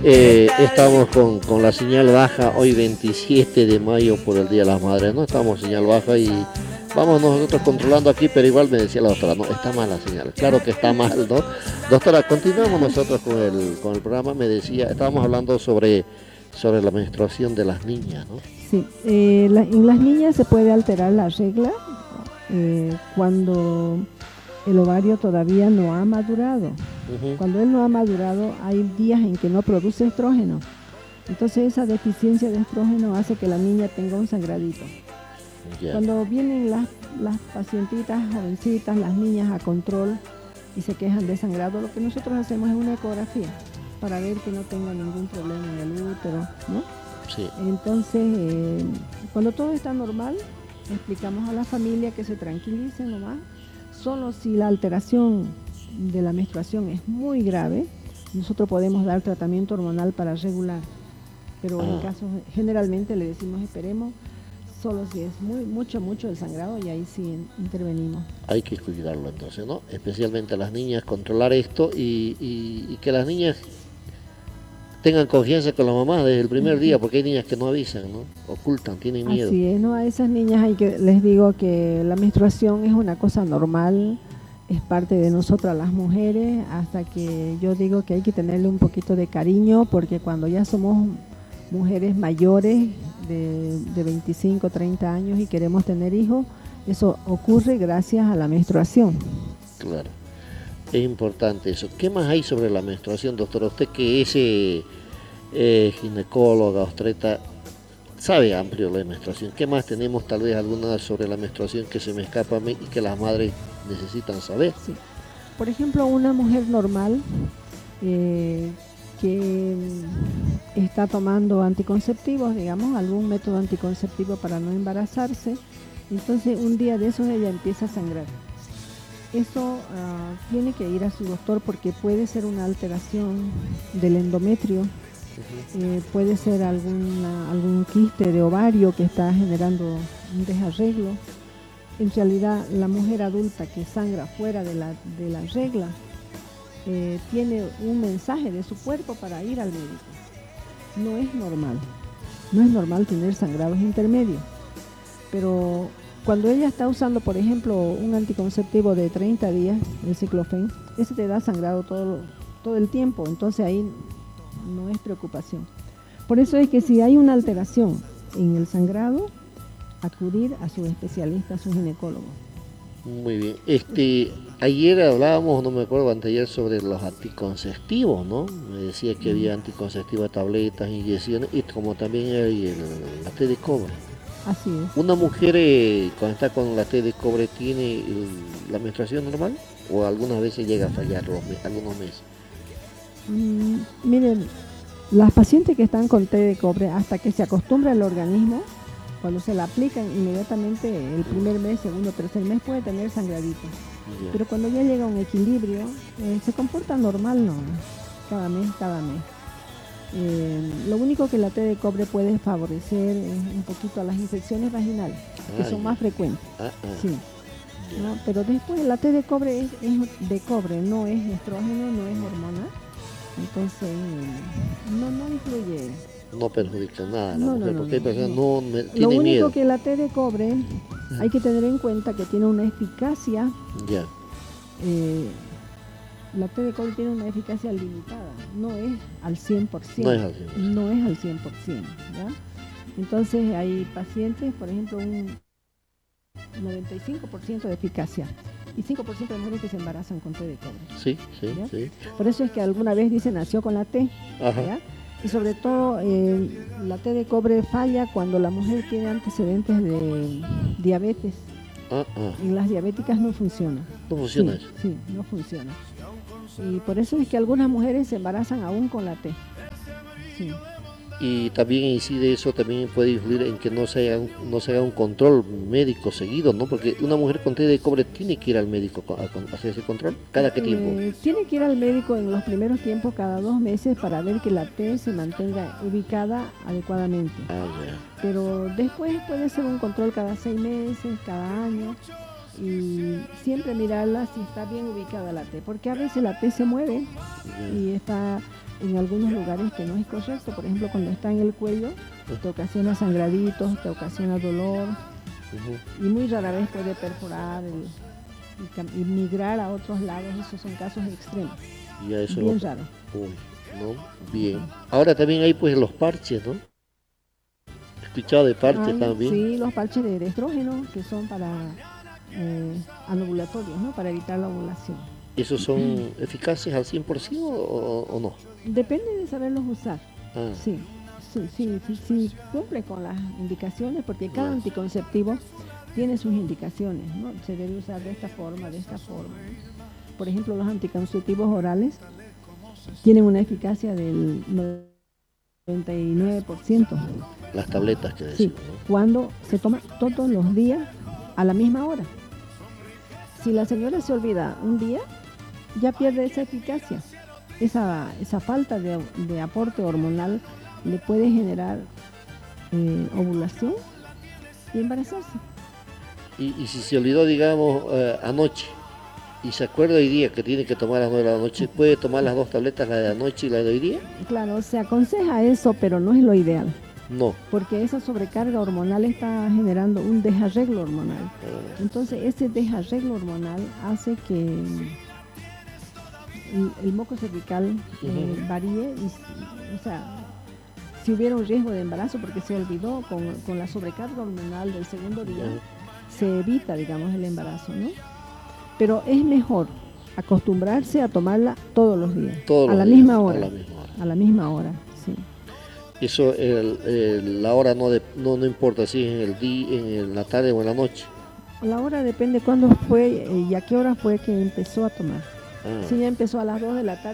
Estamos con la señal baja hoy 27 de mayo por el Día de las Madres, ¿no? Estamos señal baja y vamos nosotros controlando aquí, pero igual me decía la doctora, no, está mal la señal. Claro que está mal, ¿no? Doctora, continuamos nosotros con el programa. Me decía, estábamos hablando sobre la menstruación de las niñas, ¿no? Sí, en las niñas se puede alterar la regla cuando el ovario todavía no ha madurado. Cuando él no ha madurado, hay días en que no produce estrógeno. Entonces esa deficiencia de estrógeno hace que la niña tenga un sangradito. Yeah. Cuando vienen las pacientitas jovencitas, las niñas a control y se quejan de sangrado, lo que nosotros hacemos es una ecografía para ver que no tenga ningún problema en el útero, ¿no? Sí. Entonces, cuando todo está normal, explicamos a la familia que se tranquilicen nomás. Solo si la alteración de la menstruación es muy grave, nosotros podemos dar tratamiento hormonal para regular. Pero en casos, generalmente le decimos esperemos, solo si es mucho el sangrado, y ahí sí intervenimos. Hay que cuidarlo entonces, ¿no? Especialmente a las niñas, controlar esto y que las niñas tengan confianza con la mamá desde el primer día, porque hay niñas que no avisan, ¿no? Ocultan, tienen miedo. Así es, ¿no? A esas niñas les digo que la menstruación es una cosa normal, es parte de nosotras las mujeres, hasta que yo digo que hay que tenerle un poquito de cariño, porque cuando ya somos mujeres mayores de 25, 30 años y queremos tener hijos, eso ocurre gracias a la menstruación. Claro. Es importante eso. ¿Qué más hay sobre la menstruación, doctora? Usted que es ginecóloga, obstetra, sabe amplio la menstruación. ¿Qué más tenemos? Tal vez alguna sobre la menstruación que se me escapa a mí y que las madres necesitan saber. Sí. Por ejemplo, una mujer normal que está tomando anticonceptivos, digamos, algún método anticonceptivo para no embarazarse, entonces un día de esos ella empieza a sangrar. Eso tiene que ir a su doctor porque puede ser una alteración del endometrio, puede ser algún quiste de ovario que está generando un desarreglo. En realidad, la mujer adulta que sangra fuera de la regla tiene un mensaje de su cuerpo para ir al médico. No es normal tener sangrados intermedios, pero cuando ella está usando, por ejemplo, un anticonceptivo de 30 días, el ciclofen, ese te da sangrado todo el tiempo, entonces ahí no es preocupación. Por eso es que si hay una alteración en el sangrado, acudir a su especialista, a su ginecólogo. Muy bien. Ayer hablábamos, no me acuerdo, anteayer, sobre los anticonceptivos, ¿no? Me decía que había anticonceptivos, tabletas, inyecciones, y como también hay la té de cobre. Así es. ¿Una mujer cuando está con la té de cobre tiene la menstruación normal? ¿O algunas veces llega a fallar algunos meses? Miren, las pacientes que están con té de cobre, hasta que se acostumbra el organismo, cuando se la aplican inmediatamente el primer mes, segundo, tercer mes, puede tener sangradito. Yeah. Pero cuando ya llega a un equilibrio, se comporta normal, ¿no? Cada mes. Lo único que la té de cobre puede favorecer es un poquito a las infecciones vaginales, que son más frecuentes. Sí. Yeah. ¿No? Pero después la té de cobre es de cobre, no es estrógeno, no es hormona. Entonces, no influye. No perjudica nada a la mujer, porque hay personas no tienen miedo. Lo único que la té de cobre hay que tener en cuenta que tiene una eficacia. Ya. La té de cobre tiene una eficacia limitada, no es al 100%. No es al 100%, ¿ya? Entonces hay pacientes, por ejemplo, un 95% de eficacia y 5% de mujeres que se embarazan con té de cobre. Sí. Por eso es que alguna vez dice nació con la té, ¿ya? Y sobre todo la té de cobre falla cuando la mujer tiene antecedentes de diabetes. En las diabéticas no funciona. ¿No funciona eso? Sí, no funciona. Y por eso es que algunas mujeres se embarazan aún con la té. Sí. Y también incide eso, también puede influir en que no se haga un control médico seguido, ¿no? Porque una mujer con té de cobre tiene que ir al médico a hacer ese control. ¿Cada qué tiempo? Tiene que ir al médico en los primeros tiempos, cada 2 meses, para ver que la té se mantenga ubicada adecuadamente. Ya. Pero después puede ser un control cada 6 meses, cada año, y siempre mirarla si está bien ubicada la té, porque a veces la té se mueve y está en algunos lugares que no es correcto. Por ejemplo, cuando está en el cuello, te ocasiona sangraditos, te ocasiona dolor, y muy rara vez puede perforar y migrar a otros lados. Esos son casos extremos, Y a eso bien raros. uy, ¿no? Bien. Ahora también hay pues los parches, ¿no? He escuchado de parches también. Sí, los parches de estrógeno, que son para anovulatorios, ¿no? Para evitar la ovulación. ¿Esos son eficaces al 100% o no? Depende de saberlos usar. Ah, Sí, sí, cumple con las indicaciones, porque cada Bueno. anticonceptivo tiene sus indicaciones, ¿no? Se debe usar de esta forma, de esta forma, ¿no? Por ejemplo, los anticonceptivos orales tienen una eficacia del 99%. Las tabletas que Sí, decimos, ¿no? cuando se toma todos los días a la misma hora. Si la señora se olvida un día, ya pierde esa eficacia. Esa falta de aporte hormonal le puede generar ovulación y embarazarse. Y si se olvidó, digamos, anoche, y se acuerda hoy día que tiene que tomar a las 9 de la noche, ¿puede tomar las dos tabletas, la de anoche y la de hoy día? Claro, se aconseja eso, pero no es lo ideal, No. porque esa sobrecarga hormonal está generando un desarreglo hormonal. Entonces, ese desarreglo hormonal hace que el moco cervical varíe, o sea, si hubiera un riesgo de embarazo porque se olvidó con la sobrecarga hormonal del segundo día, se evita, digamos, el embarazo, ¿no? Pero es mejor acostumbrarse a tomarla todos los días, Todos a los la días, misma a hora, la misma hora. a la misma hora, sí. Eso, la hora no importa si es en el día, en la tarde o en la noche. La hora depende cuándo fue y a qué hora fue que empezó a tomar. Si ya empezó a las 2 de la tarde,